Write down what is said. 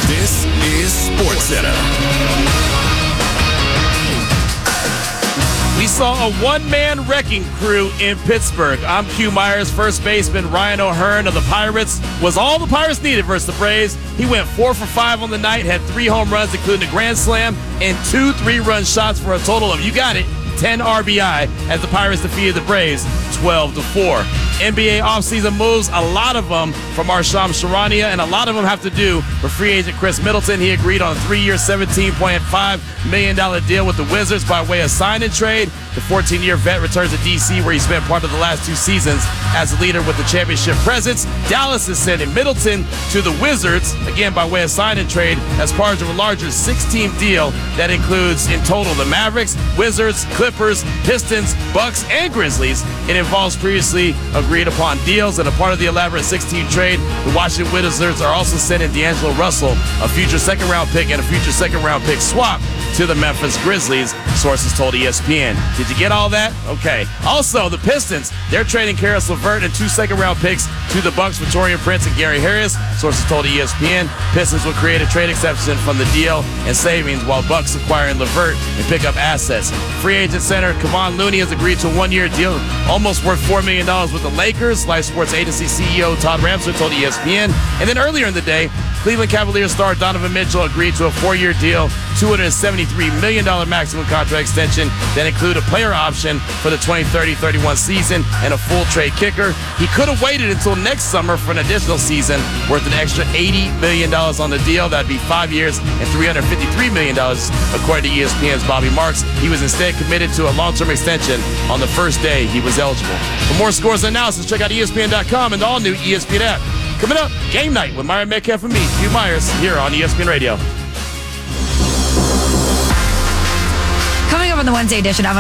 This is SportsCenter. We saw a one-man wrecking crew in Pittsburgh. I'm Q Myers. First baseman Ryan O'Hearn of the Pirates was all the Pirates needed versus the Braves. He went 4 for 5 on the night, had 3 home runs, including a grand slam, and 2 3-run shots for a total of, you got it, 10 RBI as the Pirates defeated the Braves 12-4. NBA offseason moves, a lot of them from Arsham Charania, and a lot of them have to do with free agent Chris Middleton. He agreed on a 3-year, $17.5 million deal with the Wizards by way of sign and trade. The 14-year vet returns to D.C., where he spent part of the last 2 seasons as a leader with the championship presence. Dallas is sending Middleton to the Wizards, again by way of sign and trade, as part of a larger 6-team deal that includes in total the Mavericks, Wizards, Clippers, Pistons, Bucks, and Grizzlies. It involves previously agreed upon deals, and a part of the elaborate 6-team trade, the Washington Wizards are also sending D'Angelo Russell, a future second-round pick and a future second-round pick swap, to the Memphis Grizzlies, sources told ESPN. Did you get all that? Okay. Also, the Pistons, they're trading Karis LeVert and 2 second-round picks to the Bucks for Taurean Prince and Gary Harris, sources told ESPN. Pistons will create a trade exception from the deal and savings, while Bucks acquiring LeVert and pick up assets. Free agent center Kevon Looney has agreed to a 1-year deal, almost worth $4 million with the Lakers. Life Sports Agency CEO Todd Ramsler told ESPN. And then earlier in the day, Cleveland Cavaliers star Donovan Mitchell agreed to a 4-year deal, $273 million maximum contract extension that include a player option for the 2030-31 season and a full trade kicker. He could have waited until next summer for an additional season worth an extra $80 million on the deal. That'd be 5 years and $353 million, according to ESPN's Bobby Marks. He was instead committed to a long-term extension on the first day he was eligible. For more scores and analysis, check out ESPN.com and the all-new ESPN app. Coming up, Game Night with Myron Metcalf and me, Q Myers, here on ESPN Radio. Coming up on the Wednesday edition of